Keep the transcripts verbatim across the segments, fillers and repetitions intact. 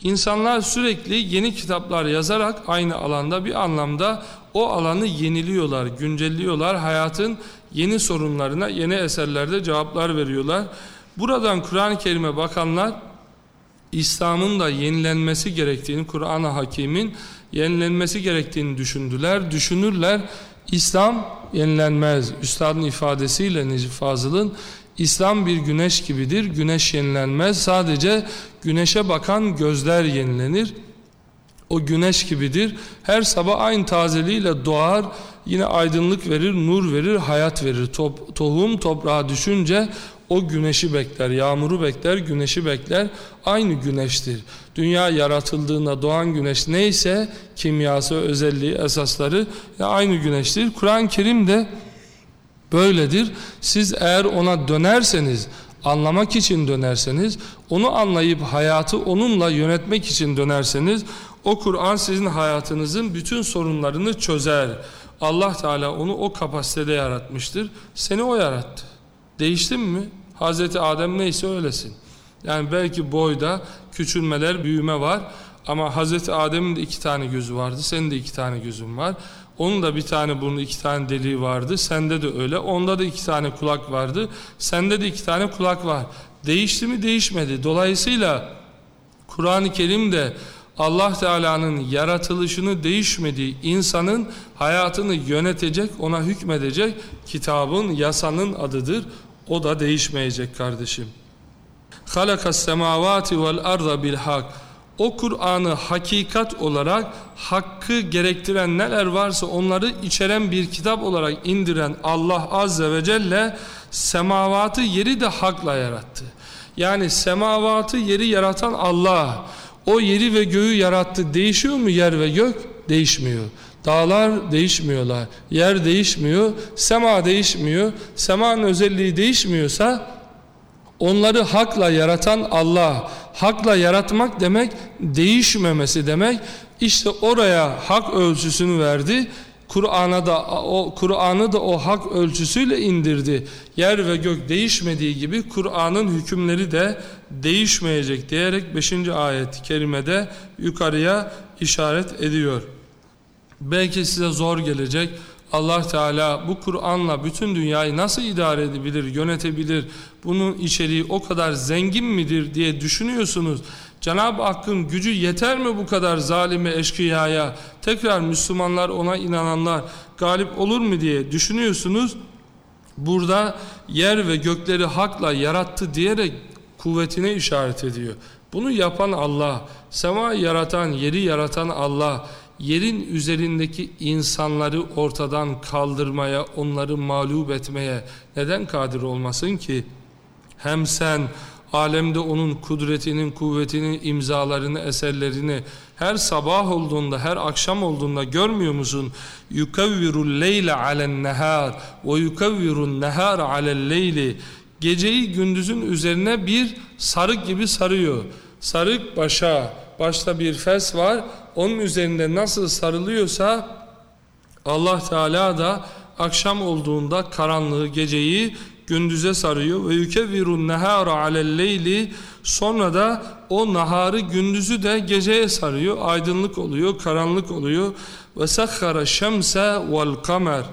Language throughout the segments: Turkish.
İnsanlar sürekli yeni kitaplar yazarak aynı alanda bir anlamda o alanı yeniliyorlar, güncelliyorlar. Hayatın yeni sorunlarına yeni eserlerde cevaplar veriyorlar. Buradan Kur'an-ı Kerim'e bakanlar İslam'ın da yenilenmesi gerektiğini, Kur'an-ı Hakîm'in yenilenmesi gerektiğini düşündüler, düşünürler. İslam yenilenmez. Üstadın ifadesiyle Necip Fazıl'ın, İslam bir güneş gibidir, güneş yenilenmez. Sadece güneşe bakan gözler yenilenir. O güneş gibidir. Her sabah aynı tazeliğiyle doğar, yine aydınlık verir, nur verir, hayat verir. Top, tohum toprağa düşünce o güneşi bekler, yağmuru bekler, güneşi bekler. Aynı güneştir. Dünya yaratıldığında doğan güneş neyse, kimyası, özelliği, esasları aynı güneştir. Kur'an-ı Kerim de böyledir. Siz eğer ona dönerseniz, anlamak için dönerseniz, onu anlayıp hayatı onunla yönetmek için dönerseniz, o Kur'an sizin hayatınızın bütün sorunlarını çözer. Allah Teala onu o kapasitede yaratmıştır. Seni o yarattı. Değiştin mi? Hazreti Adem neyse öylesin. Yani belki boyda küçülmeler, büyüme var. Ama Hazreti Adem'in de iki tane gözü vardı. Senin de iki tane gözün var. Onun da bir tane burnu, iki tane deliği vardı. Sende de öyle. Onda da iki tane kulak vardı. Sende de iki tane kulak var. Değişti mi? Değişmedi. Dolayısıyla Kur'an-ı Kerim'de Allah Teala'nın yaratılışını değişmediği, insanın hayatını yönetecek, ona hükmedecek kitabın, yasanın adıdır. O da değişmeyecek kardeşim. Halakas semavati vel arda bil hak. O Kur'an'ı hakikat olarak, hakkı gerektiren neler varsa onları içeren bir kitap olarak indiren Allah Azze ve Celle semavatı, yeri de hakla yarattı. Yani semavatı, yeri yaratan Allah. O yeri ve göğü yarattı. Değişiyor mu yer ve gök? Değişmiyor. Dağlar değişmiyorlar. Yer değişmiyor. Sema değişmiyor. Semanın özelliği değişmiyorsa onları hakla yaratan Allah. Hakla yaratmak demek değişmemesi demek. İşte oraya hak ölçüsünü verdi. Kur'an'a da o Kur'an'ı da o hak ölçüsüyle indirdi. Yer ve gök değişmediği gibi Kur'an'ın hükümleri de değişmeyecek diyerek beşinci ayet-i kerimede yukarıya işaret ediyor. Belki size zor gelecek. Allah Teala bu Kur'an'la bütün dünyayı nasıl idare edebilir, yönetebilir? Bunun içeriği o kadar zengin midir diye düşünüyorsunuz. Cenab-ı Hakk'ın gücü yeter mi bu kadar zalime, eşkıyaya? Tekrar Müslümanlar, ona inananlar galip olur mu diye düşünüyorsunuz. Burada yer ve gökleri hakla yarattı diyerek kuvvetine işaret ediyor. Bunu yapan Allah, semayı yaratan, yeri yaratan Allah, yerin üzerindeki insanları ortadan kaldırmaya, onları mağlup etmeye neden kadir olmasın ki? Hem sen alemde onun kudretinin, kuvvetinin imzalarını, eserlerini her sabah olduğunda, her akşam olduğunda görmüyor musun? Yukavvirul leyle alen nehar ve yukavvirun nehar alel leyli. Geceyi gündüzün üzerine bir sarık gibi sarıyor. Sarık başa, başta bir fes var. Onun üzerinde nasıl sarılıyorsa Allah Teala da akşam olduğunda karanlığı, geceyi gündüze sarıyor. Ve yukevvirun nehara alel leyli. Sonra da o naharı, gündüzü de geceye sarıyor. Aydınlık oluyor, karanlık oluyor. Ve sakhara şemse vel kamer.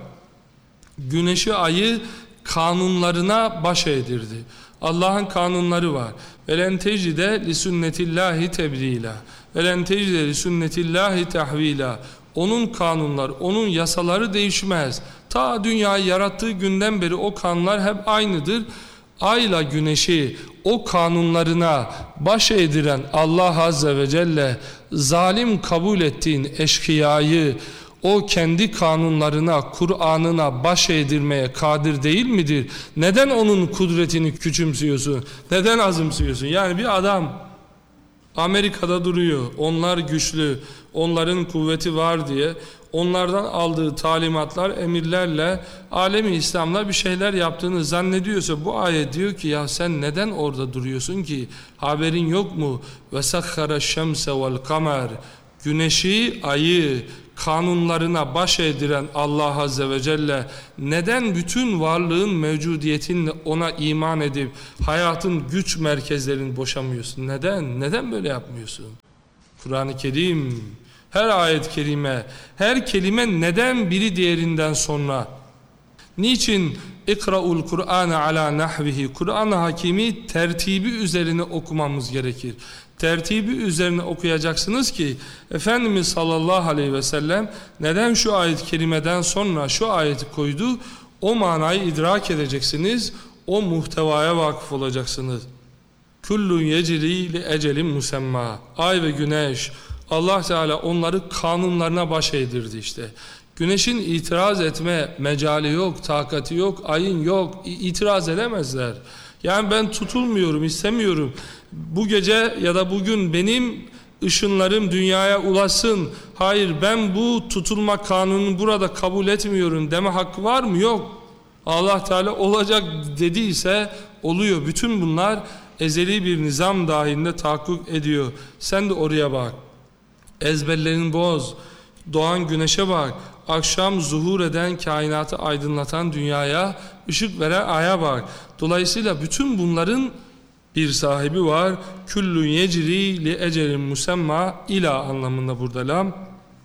Güneşi, ayı kanunlarına baş edirdi. Allah'ın kanunları var. Velen tecide li sünnetillahi tebdila. Velen tecide li sünnetillahi tahvila. Onun kanunlar, onun yasaları değişmez. Ta dünyayı yarattığı günden beri o kanunlar hep aynıdır. Ayla güneşi o kanunlarına baş ediren Allah Azze ve Celle, zalim kabul ettiğin eşkıyayı o kendi kanunlarına, Kur'an'ına baş eğdirmeye kadir değil midir? Neden onun kudretini küçümsüyorsun? Neden azımsıyorsun? Yani bir adam Amerika'da duruyor, onlar güçlü, onların kuvveti var diye onlardan aldığı talimatlar, emirlerle alemi İslam'la bir şeyler yaptığını zannediyorsa, bu ayet diyor ki ya sen neden orada duruyorsun ki? Haberin yok mu? وَسَخَّرَ الشَّمْسَ وَالْقَمَرِ. Güneşi, ayı kanunlarına baş ediren Allah Azze ve Celle neden bütün varlığın mevcudiyetinle ona iman edip hayatın güç merkezlerini boşamıyorsun? Neden? Neden böyle yapmıyorsun? Kur'an-ı Kerim, her ayet-i kerime, her kelime neden biri diğerinden sonra? Niçin ikra'ul Kur'ane ala nahvihi? Kur'an-ı Hakimi tertibi üzerine okumamız gerekir. Tertibi üzerine okuyacaksınız ki Efendimiz sallallahu aleyhi ve sellem neden şu ayet-i kerimeden sonra şu ayeti koydu? O manayı idrak edeceksiniz. O muhtevaya vakıf olacaksınız. Kullun yecri li ecelin musemma. Ay ve güneş, Allah Teala onları kanunlarına baş eğdirdi işte. Güneşin itiraz etme mecali yok, takati yok, ayın yok, itiraz edemezler. Yani ben tutulmuyorum, istemiyorum. Bu gece ya da bugün benim ışınlarım dünyaya ulaşsın. Hayır, ben bu tutulma kanununu burada kabul etmiyorum deme hakkı var mı? Yok. Allah Teala olacak dediyse oluyor. Bütün bunlar ezeli bir nizam dahilinde tahakkuk ediyor. Sen de oraya bak. Ezberlerini boz. Doğan güneşe bak. Akşam zuhur eden, kainatı aydınlatan dünyaya, ışık veren aya bak. Dolayısıyla bütün bunların bir sahibi var. Küllün yecri li ecelin musemma, ila anlamında burada lam.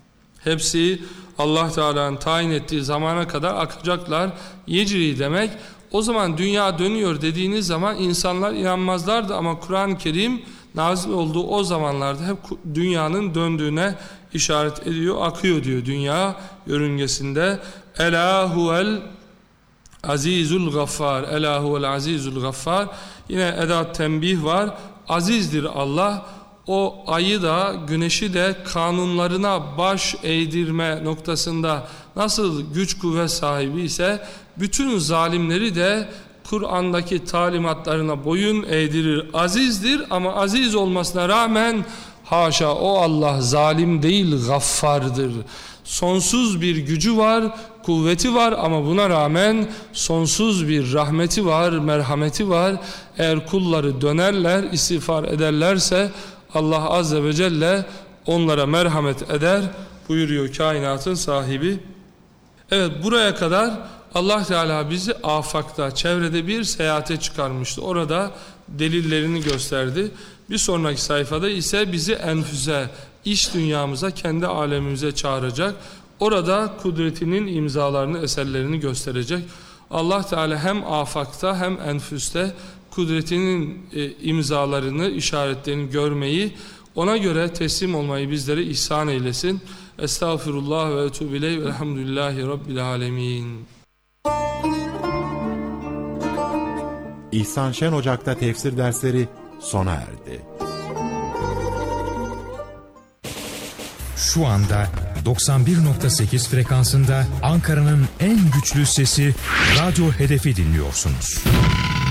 Hepsi Allah Teala'nın tayin ettiği zamana kadar akacaklar. Yecri demek, o zaman dünya dönüyor dediğiniz zaman insanlar inanmazlardı ama Kur'an-ı Kerim nazil olduğu o zamanlarda hep dünyanın döndüğüne işaret ediyor, akıyor diyor dünya yörüngesinde. Ela huvel azizul gaffar, ela huvel azizul gaffar. Yine edat tembih var. Azizdir Allah. O ayı da güneşi de kanunlarına baş eğdirme noktasında nasıl güç kuvvet sahibi ise bütün zalimleri de Kur'an'daki talimatlarına boyun eğdirir. Azizdir ama aziz olmasına rağmen haşa o Allah zalim değil, gaffardır. Sonsuz bir gücü var, kuvveti var ama buna rağmen sonsuz bir rahmeti var, merhameti var. Eğer kulları dönerler, istiğfar ederlerse Allah Azze ve Celle onlara merhamet eder buyuruyor kainatın sahibi. Evet, buraya kadar Allah Teala bizi afakta, çevrede bir seyahate çıkarmıştı. Orada delillerini gösterdi. Bir sonraki sayfada ise bizi enfüze, iç dünyamıza, kendi alemimize çağıracak. Orada kudretinin imzalarını, eserlerini gösterecek. Allah Teala hem afakta hem enfüste kudretinin e, imzalarını, işaretlerini görmeyi, ona göre teslim olmayı bizlere ihsan eylesin. Estağfirullah ve etûbü ileyh ve elhamdülillahi rabbil alemin. İhsan Şen Ocak'ta tefsir dersleri sona erdi. Şu anda doksan bir nokta sekiz frekansında Ankara'nın en güçlü sesi Radyo Hedef'i dinliyorsunuz.